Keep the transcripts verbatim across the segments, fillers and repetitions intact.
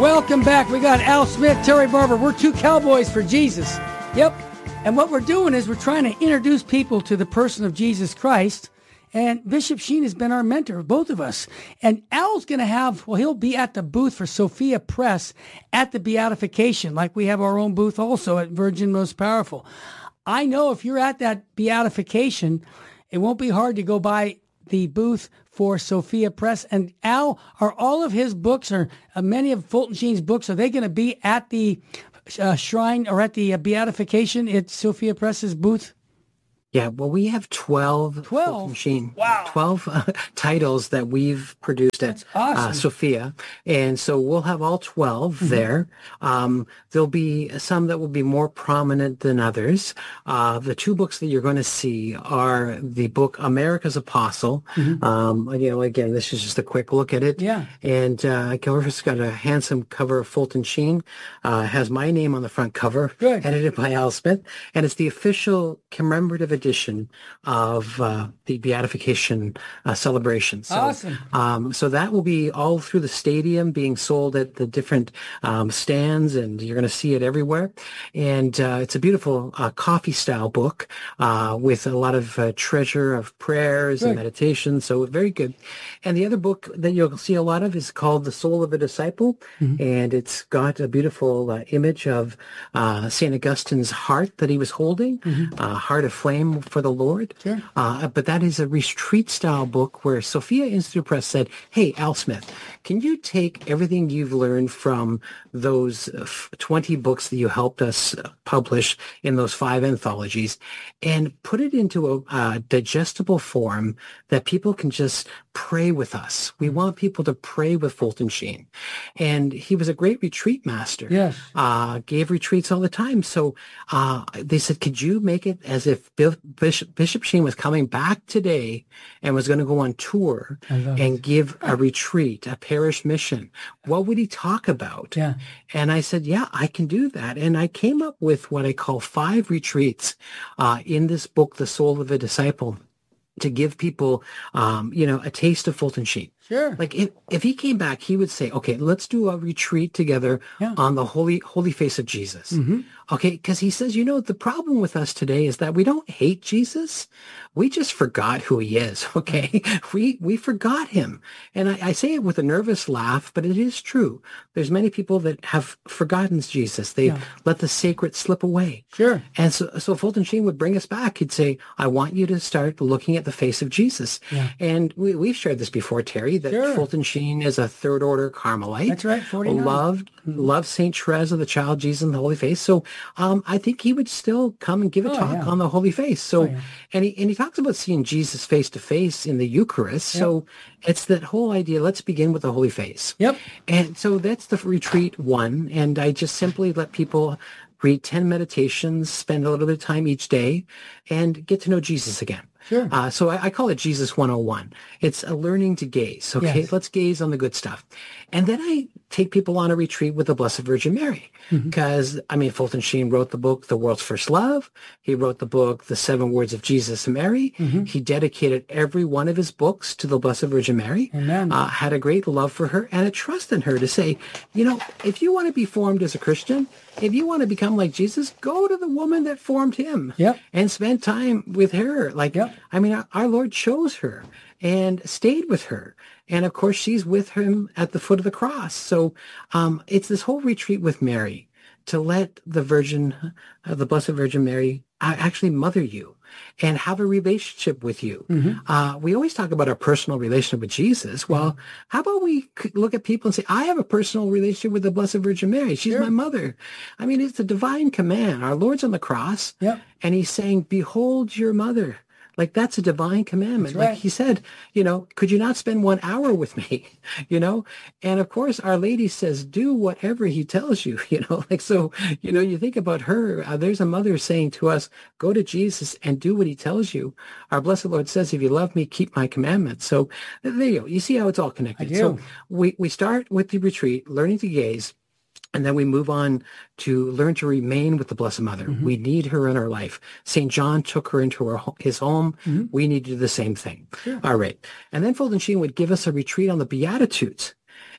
Welcome back. We got Al Smith, Terry Barber. We're two cowboys for Jesus. Yep. And what we're doing is we're trying to introduce people to the person of Jesus Christ. And Bishop Sheen has been our mentor, both of us. And Al's going to have, well, he'll be at the booth for Sophia Press at the Beatification, like we have our own booth also at Virgin Most Powerful. I know if you're at that Beatification, it won't be hard to go by the booth for Sophia Press. And Al, are all of his books, or uh, many of Fulton Sheen's books, are they going to be at the uh, shrine or at the uh, Beatification at Sophia Press's booth? Yeah, well, we have twelve, twelve? Fulton Sheen, wow. twelve uh, titles that we've produced at awesome. uh, Sophia. And so we'll have all twelve mm-hmm. there. Um, there'll be some that will be more prominent than others. Uh, the two books that you're going to see are the book America's Apostle. Mm-hmm. Um, you know, again, this is just a quick look at it. Yeah. And uh, it's got a handsome cover of Fulton Sheen. Uh, has my name on the front cover. Good. Edited by Al Smith. And it's the official commemorative edition of uh, the Beatification uh, celebration. So, awesome. Um, so that will be all through the stadium, being sold at the different um, stands, and you're going to see it everywhere. And uh, it's a beautiful uh, coffee-style book uh, with a lot of uh, treasure of prayers good. And meditation. So very good. And the other book that you'll see a lot of is called The Soul of a Disciple, mm-hmm. and it's got a beautiful uh, image of uh, Saint Augustine's heart that he was holding, mm-hmm. uh, heart of flame for the Lord. Sure. Uh, but that is a retreat-style book where Sophia Institute Press said, hey, Al Smith, can you take everything you've learned from those twenty books that you helped us publish in those five anthologies and put it into a, a digestible form that people can just pray with us? We want people to pray with Fulton Sheen. And he was a great retreat master. Yes. Uh, gave retreats all the time. So uh, they said, could you make it as if Bishop, Bishop Sheen was coming back today and was going to go on tour and it. give a retreat, a parish mission? What would he talk about? Yeah. And I said, yeah, I can do that. And I came up with what I call five retreats uh, in this book, The Soul of a Disciple, to give people, um, you know, a taste of Fulton Sheen. Sure. Like if, if he came back, he would say, okay, let's do a retreat together yeah. on the holy, holy face of Jesus. Mm-hmm. Okay. Cause he says, you know, the problem with us today is that we don't hate Jesus. We just forgot who he is. Okay. We, we forgot him. And I, I say it with a nervous laugh, but it is true. There's many people that have forgotten Jesus. They yeah. let the sacred slip away. Sure. And so, so Fulton Sheen would bring us back. He'd say, I want you to start looking at the face of Jesus. Yeah. And we, we've shared this before, Terry, that sure. Fulton Sheen is a third order Carmelite. That's right. forty-nine. Loved, mm-hmm. loved Saint Therese of the Child Jesus and the Holy Face. So um, I think he would still come and give a oh, talk yeah. on the Holy Face. So, oh, yeah. and he, and he talks about seeing Jesus face to face in the Eucharist. Yep. So it's that whole idea. Let's begin with the Holy Face. Yep. And so that's the retreat one. And I just simply let people read ten meditations, spend a little bit of time each day, and get to know Jesus again. Sure. Uh, so I, I call it Jesus one oh one. It's a learning to gaze. Okay, yes. Let's gaze on the good stuff. And then I take people on a retreat with the Blessed Virgin Mary. Because, mm-hmm. I mean, Fulton Sheen wrote the book, The World's First Love. He wrote the book, The Seven Words of Jesus and Mary. Mm-hmm. He dedicated every one of his books to the Blessed Virgin Mary. Amen. Uh, had a great love for her and a trust in her to say, you know, if you want to be formed as a Christian, if you want to become like Jesus, go to the woman that formed him. Yep. And spend time with her. Like, yep. I mean, our, our Lord chose her and stayed with her. And of course, she's with him at the foot of the cross. So um, it's this whole retreat with Mary to let the Virgin, uh, the Blessed Virgin Mary, uh, actually mother you and have a relationship with you. Mm-hmm. Uh, we always talk about our personal relationship with Jesus. Well, how about we look at people and say, I have a personal relationship with the Blessed Virgin Mary. She's sure. my mother. I mean, it's a divine command. Our Lord's on the cross. Yep. And he's saying, behold your mother. Like, that's a divine commandment. Right. Like he said, you know, could you not spend one hour with me? You know? And of course, Our Lady says, do whatever he tells you, you know? Like, so, you know, you think about her, uh, there's a mother saying to us, go to Jesus and do what he tells you. Our Blessed Lord says, if you love me, keep my commandments. So there you go. You see how it's all connected. I do. So we, we start with the retreat, learning to gaze. And then we move on to learn to remain with the Blessed Mother. Mm-hmm. We need her in our life. Saint John took her into her, his home. Mm-hmm. We need to do the same thing. Sure. All right. And then Fulton Sheen would give us a retreat on the Beatitudes.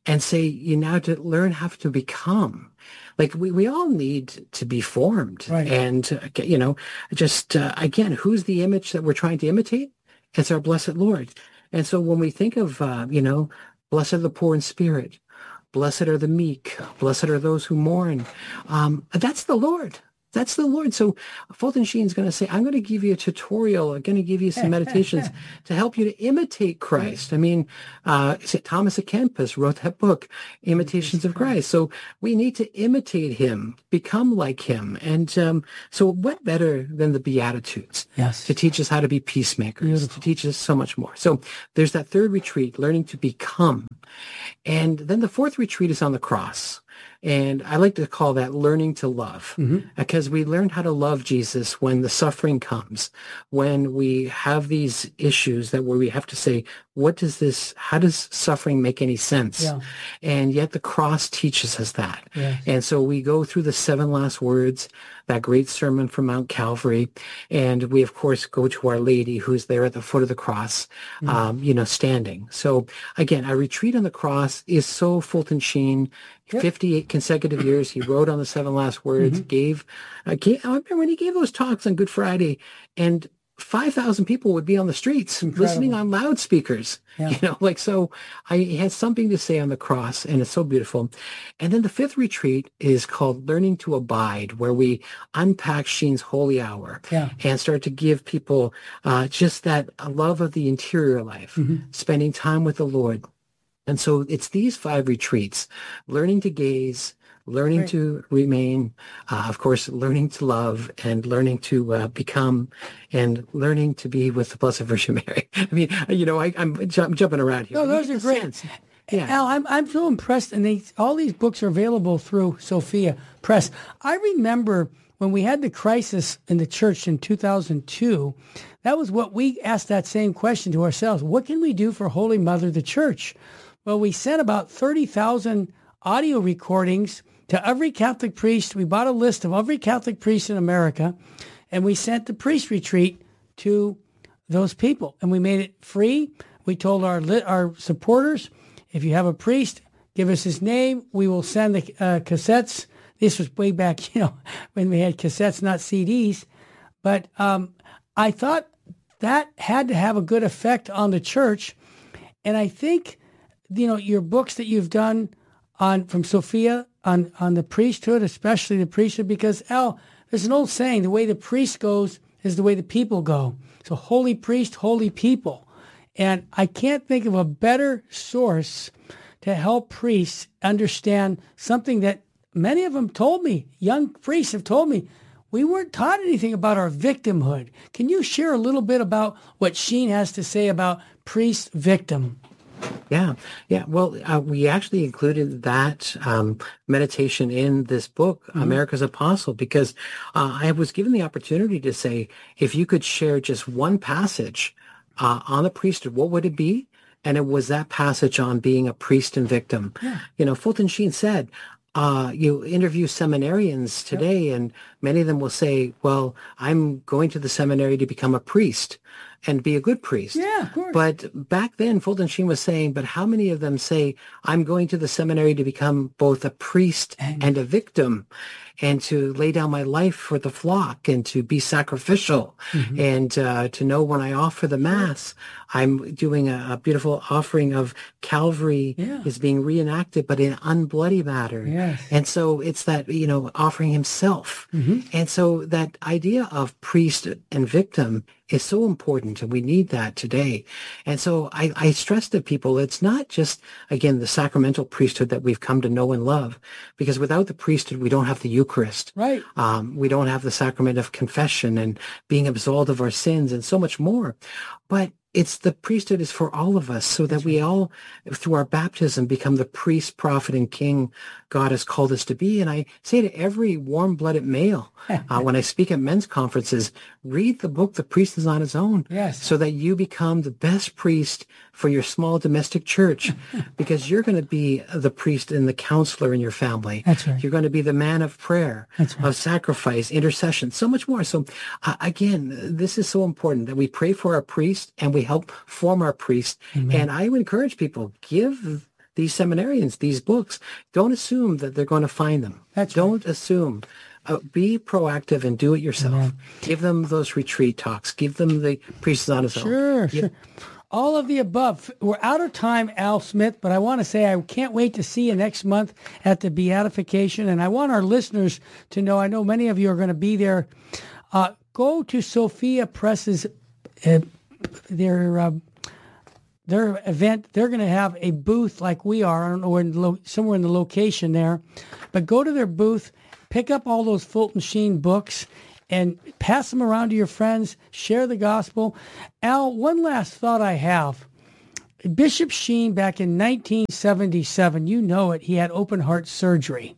and say, you now to learn how to become. Like we, we all need to be formed. Right. And, uh, you know, just, uh, again, who's the image that we're trying to imitate? It's our blessed Lord. And so when we think of, uh, you know, blessed are the poor in spirit, blessed are the meek, blessed are those who mourn, um, that's the Lord. That's the Lord. So Fulton Sheen is going to say, I'm going to give you a tutorial. I'm going to give you some meditations to help you to imitate Christ. I mean, uh, Thomas à Kempis wrote that book, Imitations of Christ. So we need to imitate him, become like him. And um, so what better than the Beatitudes yes. to teach us how to be peacemakers, Beautiful. To teach us so much more. So there's that third retreat, learning to become. And then the fourth retreat is on the cross. And I like to call that learning to love, mm-hmm. because we learn how to love Jesus when the suffering comes, when we have these issues that where we have to say, what does this, how does suffering make any sense? Yeah. And yet the cross teaches us that. Yes. And so we go through the seven last words, that great sermon from Mount Calvary. And we, of course, go to Our Lady, who's there at the foot of the cross, mm-hmm. um, you know, standing. So again, a retreat on the cross is so Fulton Sheen. Yep. fifty-eight consecutive years, he wrote on the seven last words, mm-hmm. gave, uh, gave, I remember when he gave those talks on Good Friday, and five thousand people would be on the streets Incredible. Listening on loudspeakers, yeah. you know, like, so I, he had something to say on the cross, and it's so beautiful. And then the fifth retreat is called Learning to Abide, where we unpack Sheen's Holy Hour yeah. and start to give people uh, just that love of the interior life, mm-hmm. spending time with the Lord. And so it's these five retreats, learning to gaze, learning right. to remain, uh, of course, learning to love, and learning to uh, become, and learning to be with the Blessed Virgin Mary. I mean, you know, I, I'm, ju- I'm jumping around here. No, those are great. Sense. Yeah. Al, I'm I'm so impressed, and they all these books are available through Sophia Press. I remember when we had the crisis in the church in two thousand two, that was what we asked that same question to ourselves. What can we do for Holy Mother, the Church? Well, we sent about thirty thousand audio recordings to every Catholic priest. We bought a list of every Catholic priest in America, and we sent the priest retreat to those people. And we made it free. We told our our supporters, if you have a priest, give us his name. We will send the uh, cassettes. This was way back, you know, when we had cassettes, not C Ds. But um, I thought that had to have a good effect on the church. And I think, you know, your books that you've done on from Sophia on, on the priesthood, especially the priesthood, because, Al, there's an old saying, the way the priest goes is the way the people go. So holy priest, holy people. And I can't think of a better source to help priests understand something that many of them told me, young priests have told me, we weren't taught anything about our victimhood. Can you share a little bit about what Sheen has to say about priest victim? Yeah, yeah. Well, uh, we actually included that um, meditation in this book, mm-hmm. America's Apostle, because uh, I was given the opportunity to say, if you could share just one passage uh, on the priesthood, what would it be? And it was that passage on being a priest and victim. Yeah. You know, Fulton Sheen said, uh, you interview seminarians today, yep. and many of them will say, well, I'm going to the seminary to become a priest and be a good priest. Yeah, of course. But back then, Fulton Sheen was saying, but how many of them say, I'm going to the seminary to become both a priest and, and a victim, and to lay down my life for the flock, and to be sacrificial, mm-hmm. and uh, to know when I offer the Mass, I'm doing a, a beautiful offering of Calvary yeah. is being reenacted, but in unbloody matter. Yes. And so it's that, you know, offering himself. Mm-hmm. And so that idea of priest and victim is so important, and we need that today. And so I, I stress to people, it's not just, again, the sacramental priesthood that we've come to know and love, because without the priesthood, we don't have the Eucharist. Right. Um, we don't have the sacrament of confession and being absolved of our sins and so much more. But it's the priesthood is for all of us, so that That's we right. all, through our baptism, become the priest, prophet, and king God has called us to be. And I say to every warm-blooded male, uh, when I speak at men's conferences, read the book, The Priest is on His Own, yes. so that you become the best priest for your small domestic church, because you're going to be the priest and the counselor in your family. That's right. You're going to be the man of prayer, That's right. of sacrifice, intercession, so much more. So uh, again, this is so important that we pray for our priest and we help form our priest. Amen. And I would encourage people, give these seminarians these books, don't assume that they're going to find them. That's don't right. assume. Uh, be proactive and do it yourself. Amen. Give them those retreat talks. Give them the Priests on His Own. Sure, Give, sure. All of the above. We're out of time, Al Smith, but I want to say I can't wait to see you next month at the Beatification. And I want our listeners to know, I know many of you are going to be there. Uh, go to Sophia Press's, uh, their, uh, their event. They're going to have a booth like we are. I don't know, where in lo- somewhere in the location there. But go to their booth, pick up all those Fulton Sheen books, and pass them around to your friends, share the gospel. Al, one last thought I have. Bishop Sheen, back in nineteen seventy-seven, you know it, he had open heart surgery.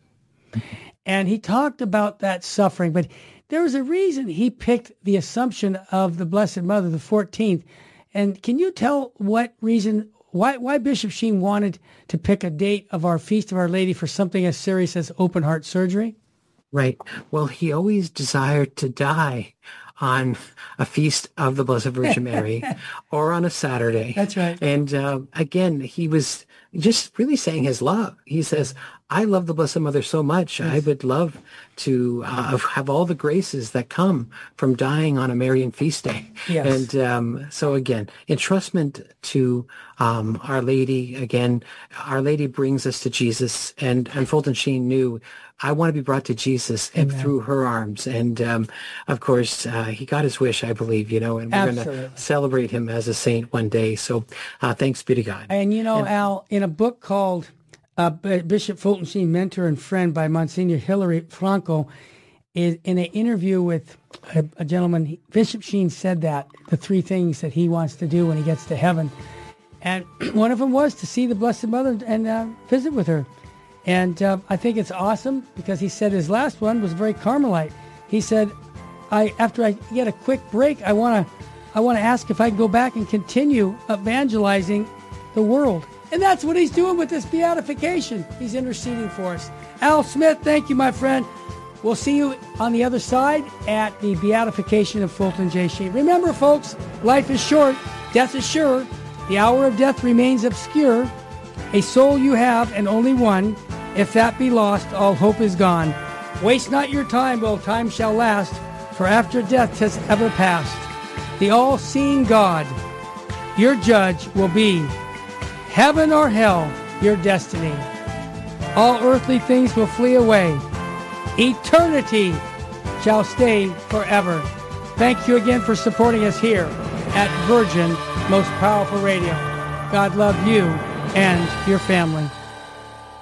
And he talked about that suffering, but there was a reason he picked the Assumption of the Blessed Mother, the fourteenth. And can you tell what reason, why, why Bishop Sheen wanted to pick a date of our Feast of Our Lady for something as serious as open heart surgery? Right. Well, he always desired to die on a feast of the Blessed Virgin Mary or on a Saturday. That's right. And uh, again, he was just really saying his love. He says, I love the Blessed Mother so much. Yes. I would love to uh, have all the graces that come from dying on a Marian feast day. Yes. And um, so again, entrustment to um, Our Lady. Again, Our Lady brings us to Jesus. And, and Fulton Sheen knew, I want to be brought to Jesus and Amen. Through her arms. And um, of course, uh, he got his wish, I believe, you know, and we're going to celebrate him as a saint one day. So uh, thanks be to God. And you know, and, Al, in a book called uh, Bishop Fulton Sheen, Mentor and Friend by Monsignor Hilary Franco, is in an interview with a, a gentleman, Bishop Sheen said that, the three things that he wants to do when he gets to heaven. And one of them was to see the Blessed Mother and uh, visit with her. And uh, I think it's awesome because he said his last one was very Carmelite. He said, "I after I get a quick break, I want to I want to ask if I can go back and continue evangelizing the world." And that's what he's doing with this beatification. He's interceding for us. Al Smith, thank you, my friend. We'll see you on the other side at the beatification of Fulton J. Sheen. Remember, folks, life is short, death is sure, the hour of death remains obscure. A soul you have, and only one. If that be lost, all hope is gone. Waste not your time, while time shall last, for after death has ever passed, the all-seeing God, your judge, will be. Heaven or hell, your destiny. All earthly things will flee away. Eternity shall stay forever. Thank you again for supporting us here at Virgin Most Powerful Radio. God love you and your family.